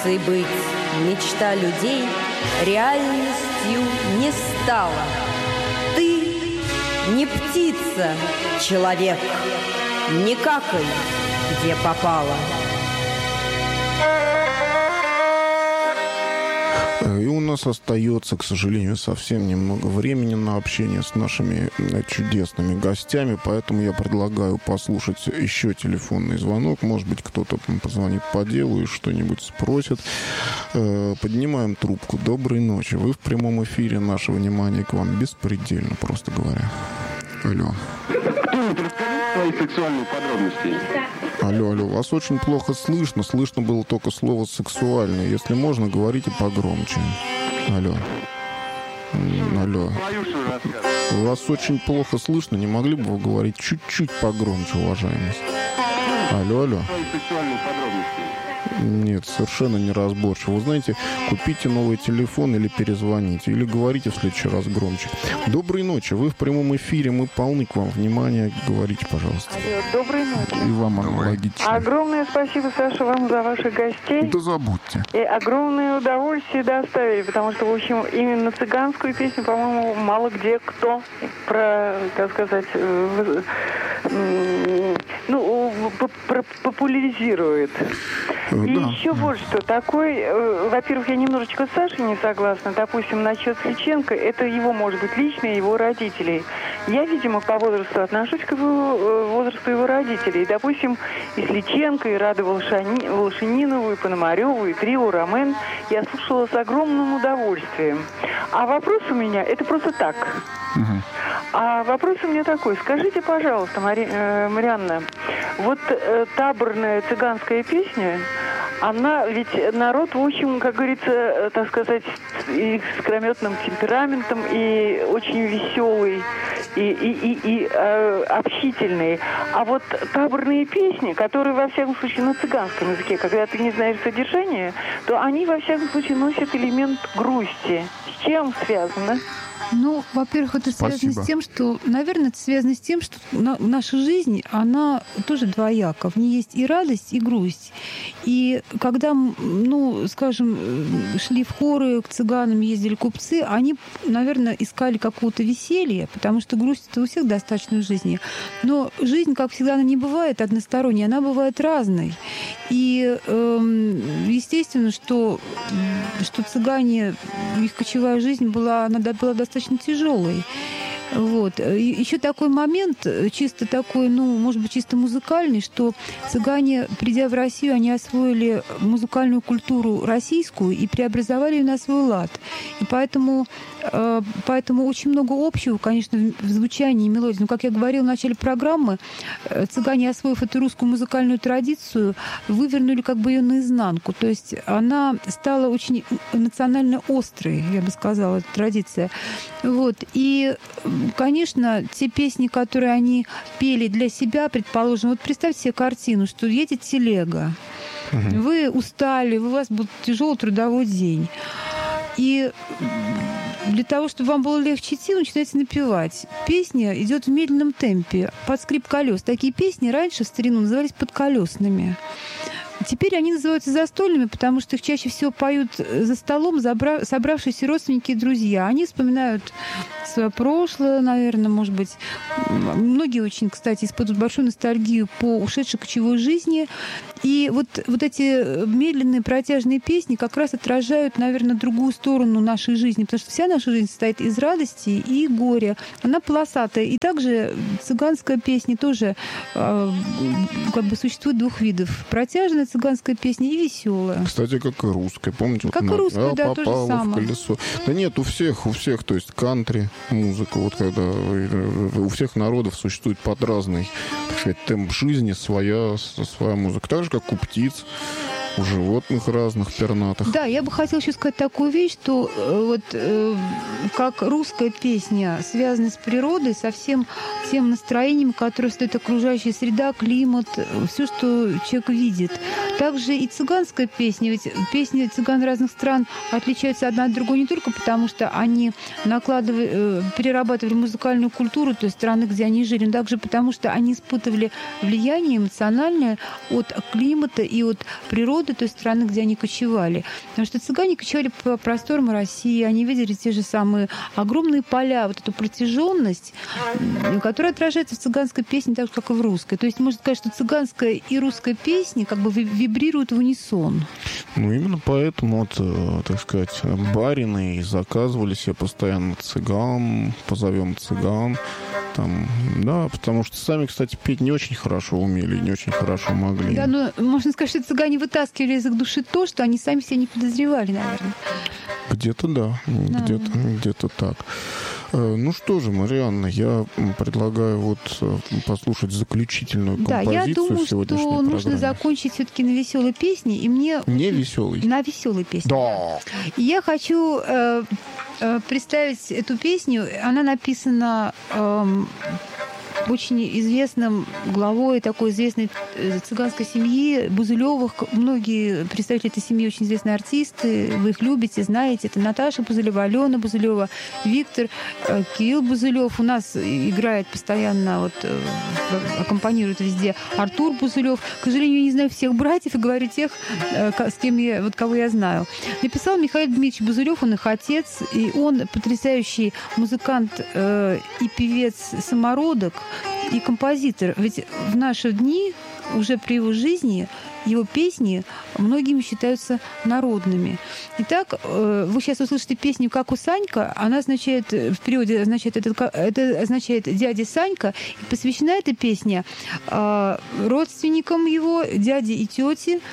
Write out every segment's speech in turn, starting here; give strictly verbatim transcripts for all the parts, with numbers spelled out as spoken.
И быть мечта людей реальностью не стала. Ты не птица, человек, не какай, где попало. И у нас остается, к сожалению, совсем немного времени на общение с нашими чудесными гостями, поэтому я предлагаю послушать еще телефонный звонок. Может быть, кто-то позвонит по делу и что-нибудь спросит. Поднимаем трубку. Доброй ночи. Вы в прямом эфире. Наше внимание к вам беспредельно, просто говоря. Алло. Кто-нибудь расскажет свои сексуальные подробности? Алло, алло, вас очень плохо слышно. Слышно было только слово «сексуальное». Если можно, говорите погромче. Алло. Алло. Вас очень плохо слышно. Не могли бы вы говорить чуть-чуть погромче, уважаемый? Алло, алло. Свои сексуальные подробности? Нет, совершенно неразборчиво. Вы знаете, купите новый телефон или перезвоните, или говорите в следующий раз громче. Доброй ночи, вы в прямом эфире, мы полны к вам внимания. Говорите, пожалуйста. Алло, доброй ночи. И вам аналогично. Огромное спасибо, Саша, вам за ваших гостей. Да забудьте. И огромное удовольствие доставили, потому что, в общем, именно цыганскую песню, по-моему, мало где кто про, так сказать, ну, популяризирует. И да. еще вот что. Такой, во-первых, я немножечко с Сашей не согласна. Допустим, насчет Сличенко, это его, может быть, личное, его родителей. Я, видимо, по возрасту отношусь к его, возрасту его родителей. Допустим, и Сличенко, и Раду Волшани, Волшининову, и Пономареву, и Трио Ромен я слушала с огромным удовольствием. А вопрос у меня, это просто так. Угу. А вопрос у меня такой. Скажите, пожалуйста, Мари, э, Марианна, вот э, таборная цыганская песня, она ведь народ, в общем, как говорится, э, так сказать, и с искрометным темпераментом, и очень веселый, и, и, и, и э, общительный. А вот таборные песни, которые, во всяком случае, на цыганском языке, когда ты не знаешь содержания, то они, во всяком случае, носят элемент грусти. С чем связано? Ну, во-первых, это Спасибо. связано с тем, что, наверное, это связано с тем, что наша жизнь, она тоже двояка. В ней есть и радость, и грусть. И когда, ну, скажем, шли в хоры, к цыганам ездили купцы, они, наверное, искали какого-то веселья, потому что грусть-то у всех достаточно в жизни. Но жизнь, как всегда, она не бывает односторонней, она бывает разной. И, э, естественно, что, что цыгане, их кочевая жизнь была, она была достаточно тяжелой. Вот. Еще такой момент, чисто такой, ну, может быть, чисто музыкальный, что цыгане, придя в Россию, они освоили музыкальную культуру российскую и преобразовали ее на свой лад. И поэтому, поэтому очень много общего, конечно, в звучании и мелодии. Но, как я говорила в начале программы, цыгане, освоив эту русскую музыкальную традицию, вывернули как бы ее наизнанку. То есть она стала очень национально острой, я бы сказала, эта традиция. Вот. И конечно, те песни, которые они пели для себя, предположим, вот представьте себе картину, что едет телега, угу. Вы устали, у вас был тяжелый трудовой день. И для того, чтобы вам было легче идти, вы начинаете напевать. Песня идет в медленном темпе, под скрип колес. Такие песни раньше в старину назывались подколесными. Теперь они называются застольными, потому что их чаще всего поют за столом забра... собравшиеся родственники и друзья. Они вспоминают свое прошлое, наверное, может быть. Многие очень, кстати, испытывают большую ностальгию по ушедшей кочевой жизни. И вот, вот эти медленные протяжные песни как раз отражают, наверное, другую сторону нашей жизни, потому что вся наша жизнь состоит из радости и горя. Она полосатая. И также цыганская песня тоже э, как бы существует двух видов. Протяжная цыганская песня и веселая. Кстати, как и русская. Помните? Как вот и русская, я да, то же самое. В колесо. Да нет, у всех, у всех, то есть кантри, музыка, вот когда у всех народов существует под разный, так сказать, темп жизни своя, своя музыка. Так же, как у птиц, у животных разных, пернатых. Да, я бы хотела еще сказать такую вещь, что э, вот э, как русская песня связана с природой, со всем тем настроением, которое создает окружающая среда, климат, все, что человек видит. Также и цыганская песня, ведь песни цыган разных стран отличаются одна от другой не только потому, что они накладывали, перерабатывали музыкальную культуру той страны, где они жили, но также потому, что они испытывали влияние эмоциональное от климата и от природы той страны, где они кочевали. Потому что цыгане кочевали по просторам России, они видели те же самые огромные поля, вот эту протяженность, которая отражается в цыганской песне так же, как и в русской. То есть можно сказать, что цыганская и русская песни как бы вибрируют в унисон. Ну, именно поэтому, вот, так сказать, барины заказывали себе постоянно цыган, позовем цыган. Там, да, потому что сами, кстати, петь не очень хорошо умели, не очень хорошо могли. Да, но можно сказать, что цыгане вытаскивали из их души то, что они сами себе не подозревали, наверное. Где-то да, да. где-то, где-то так. Ну что же, Марианна, я предлагаю вот послушать заключительную композицию. Да, я думаю, что программе. Нужно закончить все-таки на веселой песне, и мне не веселой, на веселой песне. Да. И я хочу э, э, представить эту песню. Она написана э, очень известным главой такой известной цыганской семьи Бузылевых. Многие представители этой семьи очень известные артисты. Вы их любите, знаете. Это Наташа Бузылева, Алена Бузылева, Виктор, Кирилл Бузылев. У нас играет постоянно, вот, аккомпанирует везде Артур Бузылев. К сожалению, я не знаю всех братьев и говорю тех, с кем я, вот кого я знаю. Написал Михаил Дмитриевич Бузылев, он их отец, и он потрясающий музыкант э, и певец-самородок, и композитор. Ведь в наши дни, уже при его жизни, его песни многими считаются народными. Итак, вы сейчас услышите песню «Как у Санька». Она означает, в переводе означает, это, это означает «дядя Санька». И посвящена эта песня родственникам его, дяде и тете,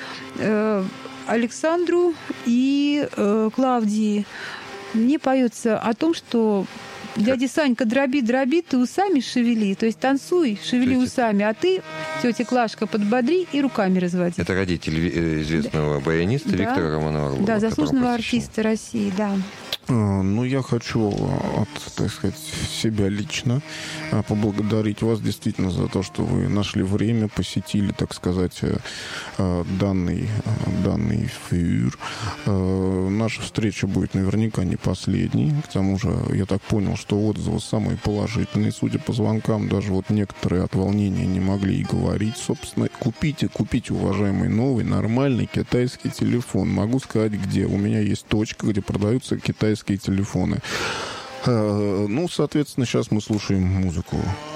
Александру и Клавдии. Мне поется о том, что дядя Санька, дроби, дроби, ты усами шевели. То есть танцуй, шевели есть усами, а ты, тетя Клашка, подбодри и руками разводи. Это родитель известного да. баяниста да. Виктора Романова Орлова. Да, заслуженного артиста России, да. Ну, я хочу от, так сказать, себя лично поблагодарить вас действительно за то, что вы нашли время, посетили, так сказать, данный, данный эфир. Наша встреча будет наверняка не последней. К тому же, я так понял, что отзывы самые положительные. Судя по звонкам, даже вот некоторые от волнения не могли и говорить. Собственно, купите, купите, уважаемый, новый, нормальный китайский телефон. Могу сказать, где. У меня есть точка, где продаются китайские телефоны. Ну, соответственно, сейчас мы слушаем музыку.